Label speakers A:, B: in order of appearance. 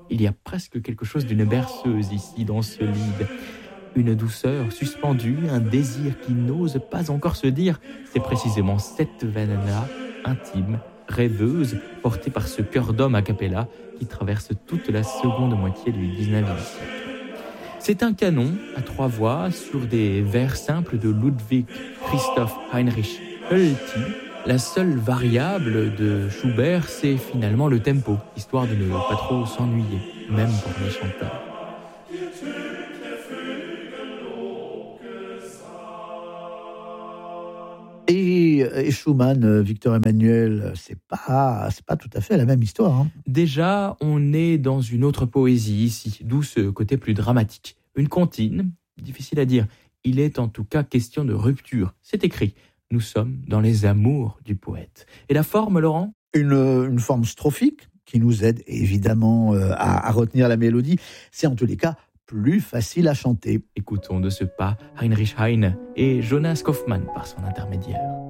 A: Il y a presque quelque chose d'une berceuse ici dans ce lied. Une douceur suspendue, un désir qui n'ose pas encore se dire. C'est précisément cette veine-là, intime, rêveuse, portée par ce cœur d'homme a cappella qui traverse toute la seconde moitié du 19e siècle. C'est un canon à 3 voix sur des vers simples de Ludwig Christoph Heinrich Hölty. La seule variable de Schubert, c'est finalement le tempo, histoire de ne pas trop s'ennuyer, même pour les chanteurs.
B: Et Schumann, Victor Emmanuel, c'est pas tout à fait la même histoire. Hein.
A: Déjà, on est dans une autre poésie ici, d'où ce côté plus dramatique. Une comptine, difficile à dire. Il est en tout cas question de rupture. C'est écrit. Nous sommes dans les amours du poète. Et la forme, Laurent ?
B: Une forme strophique qui nous aide évidemment à retenir la mélodie. C'est en tous les cas plus facile à chanter.
A: Écoutons de ce pas Heinrich Heine et Jonas Kaufmann par son intermédiaire.